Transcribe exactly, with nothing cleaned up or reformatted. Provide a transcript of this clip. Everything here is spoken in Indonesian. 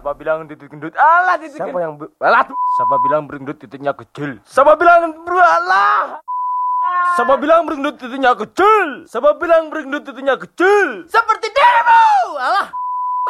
Siapa bilang titik gendut? Alah titik Siapa gendut. yang be- alah Siapa bilang bergendut titiknya kecil? Siapa bilang beralah? Siapa bilang bergendut titiknya kecil? Siapa bilang bergendut titiknya kecil? seperti dirimu. Alah.